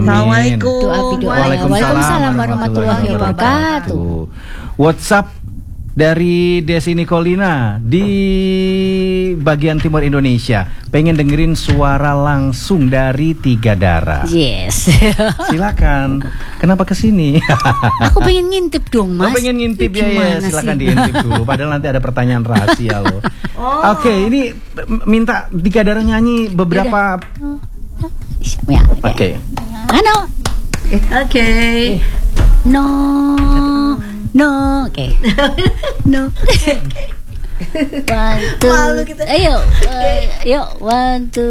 Assalamualaikum. Waalaikumsalam warahmatullahi wabarakatuh. WhatsApp dari Desi Nicolina di bagian timur Indonesia, pengen dengerin suara langsung dari Tiga Darah. Yes. Silakan. Kenapa kesini? Aku pengen ngintip dong, Mas. Pengen ngintip ya, silakan diintip dulu. Padahal nanti ada pertanyaan rahasia loh. Oke, ini minta Tiga Darah nyanyi beberapa. Ya. Oke. Ano? Oke. No. Oke. No. One, two. Ayo, 1, 2.